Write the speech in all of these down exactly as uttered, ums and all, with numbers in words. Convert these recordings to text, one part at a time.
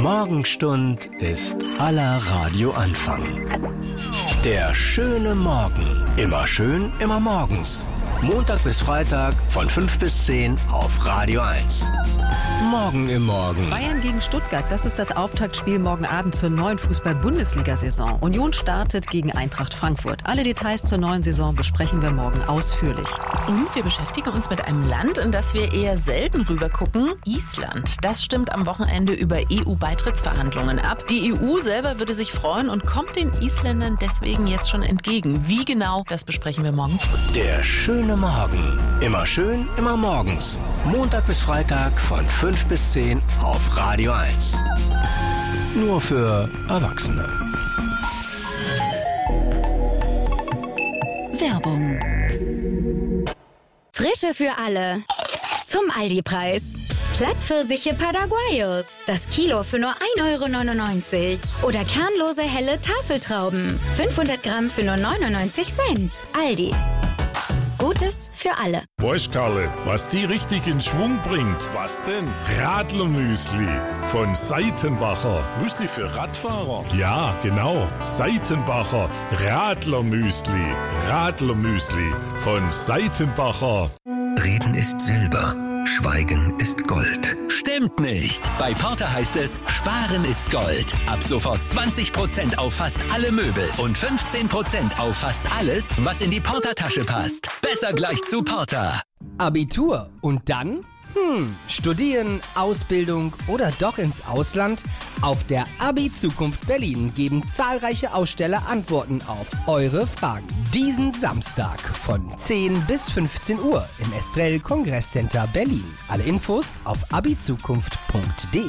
Morgenstund ist aller Radioanfang. Der schöne Morgen. Immer schön, immer morgens. Montag bis Freitag von fünf bis zehn auf Radio eins. Morgen im Morgen. Bayern gegen Stuttgart, das ist das Auftaktspiel morgen Abend zur neuen Fußball-Bundesliga-Saison. Union startet gegen Eintracht Frankfurt. Alle Details zur neuen Saison besprechen wir morgen ausführlich. Und wir beschäftigen uns mit einem Land, in das wir eher selten rüber gucken, Island. Das stimmt am Wochenende über E U-Beitrittsverhandlungen ab. Die E U selber würde sich freuen und kommt den Isländern deswegen jetzt schon entgegen. Wie genau, das besprechen wir morgen früh. Der schöne Morgen. Immer schön, immer morgens. Montag bis Freitag von fünf bis zehn auf Radio eins. Nur für Erwachsene. Werbung. Frische für alle. Zum Aldi-Preis. Plattpfirsiche Paraguayos. Das Kilo für nur ein Euro neunundneunzig. Oder kernlose helle Tafeltrauben. fünfhundert Gramm für nur neunundneunzig Cent. Aldi. Gutes für alle. Weißt Karle, was die richtig in Schwung bringt? Was denn? Radlermüsli von Seitenbacher. Müsli für Radfahrer? Ja, genau. Seitenbacher Radlermüsli. Radlermüsli von Seitenbacher. Reden ist Silber. Schweigen ist Gold. Stimmt nicht. Bei Porter heißt es, Sparen ist Gold. Ab sofort zwanzig Prozent auf fast alle Möbel und fünfzehn Prozent auf fast alles, was in die Porter-Tasche passt. Besser gleich zu Porter. Abitur und dann? Hm, studieren, Ausbildung oder doch ins Ausland? Auf der Abi-Zukunft Berlin geben zahlreiche Aussteller Antworten auf eure Fragen. Diesen Samstag von zehn bis fünfzehn Uhr im Estrell Kongresscenter Berlin. Alle Infos auf abizukunft punkt de.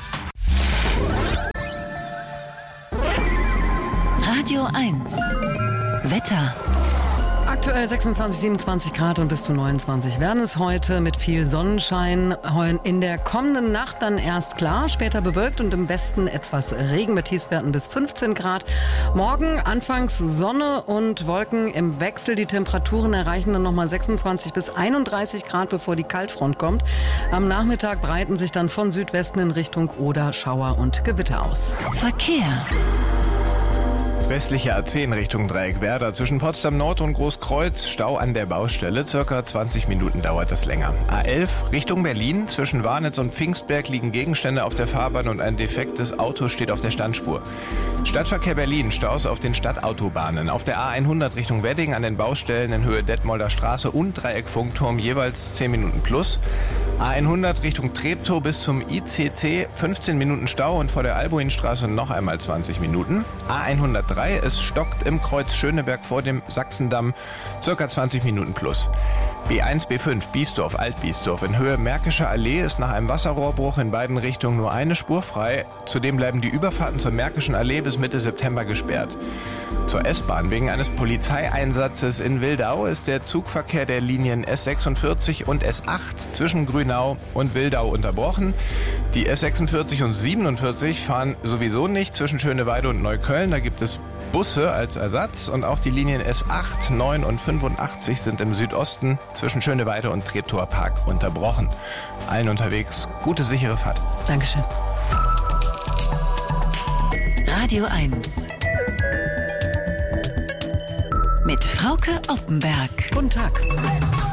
Radio eins. Wetter. Aktuell sechsundzwanzig, siebenundzwanzig Grad und bis zu neunundzwanzig werden es heute mit viel Sonnenschein. In der kommenden Nacht dann erst klar, später bewölkt und im Westen etwas Regen mit Tiefstwerten bis fünfzehn Grad. Morgen anfangs Sonne und Wolken im Wechsel. Die Temperaturen erreichen dann nochmal sechsundzwanzig bis einunddreißig Grad, bevor die Kaltfront kommt. Am Nachmittag breiten sich dann von Südwesten in Richtung Oder Schauer und Gewitter aus. Verkehr. Westliche A zehn Richtung Dreieckwerder zwischen Potsdam Nord und Großkreuz, Stau an der Baustelle, circa zwanzig Minuten dauert das länger. A elf Richtung Berlin zwischen Warnitz und Pfingstberg liegen Gegenstände auf der Fahrbahn und ein defektes Auto steht auf der Standspur. Stadtverkehr Berlin, Staus auf den Stadtautobahnen. Auf der A hundert Richtung Wedding an den Baustellen in Höhe Detmolder Straße und Dreieck-Funkturm jeweils zehn Minuten plus. A hundert Richtung Treptow bis zum I C C fünfzehn Minuten Stau und vor der Albuinstraße noch einmal zwanzig Minuten. A hundertdrei, es stockt im Kreuz Schöneberg vor dem Sachsendamm, circa zwanzig Minuten plus. B eins, B fünf, Biesdorf, Alt-Biesdorf in Höhe Märkischer Allee ist nach einem Wasserrohrbruch in beiden Richtungen nur eine Spur frei. Zudem bleiben die Überfahrten zur Märkischen Allee bis Mitte September gesperrt. Zur S-Bahn. Wegen eines Polizeieinsatzes in Wildau ist der Zugverkehr der Linien S sechsundvierzig und S acht zwischen Grünau und Wildau unterbrochen. Die S sechsundvierzig und siebenundvierzig fahren sowieso nicht zwischen Schöneweide und Neukölln. Da gibt es Busse als Ersatz und auch die Linien S acht, neun und fünfundachtzig sind im Südosten zwischen Schöneweide und Treptower Park unterbrochen. Allen unterwegs gute, sichere Fahrt. Dankeschön. Radio eins. Mit Frauke Oppenberg. Guten Tag.